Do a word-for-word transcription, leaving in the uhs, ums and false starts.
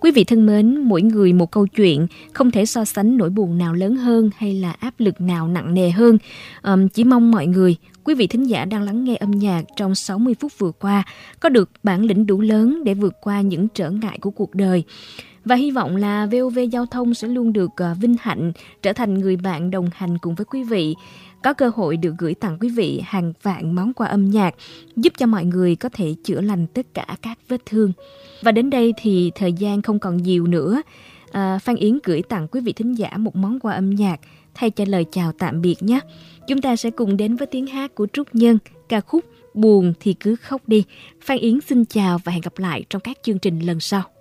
Quý vị thân mến, mỗi người một câu chuyện, không thể so sánh nỗi buồn nào lớn hơn hay là áp lực nào nặng nề hơn. Um, chỉ mong mọi người, quý vị thính giả đang lắng nghe âm nhạc trong sáu mươi phút vừa qua, có được bản lĩnh đủ lớn để vượt qua những trở ngại của cuộc đời. Và hy vọng là vê o vê Giao thông sẽ luôn được uh, vinh hạnh trở thành người bạn đồng hành cùng với quý vị, có cơ hội được gửi tặng quý vị hàng vạn món quà âm nhạc, giúp cho mọi người có thể chữa lành tất cả các vết thương. Và đến đây thì thời gian không còn nhiều nữa. À, Phan Yến gửi tặng quý vị thính giả một món quà âm nhạc thay cho lời chào tạm biệt nhé. Chúng ta sẽ cùng đến với tiếng hát của Trúc Nhân, ca khúc Buồn thì cứ khóc đi. Phan Yến xin chào và hẹn gặp lại trong các chương trình lần sau.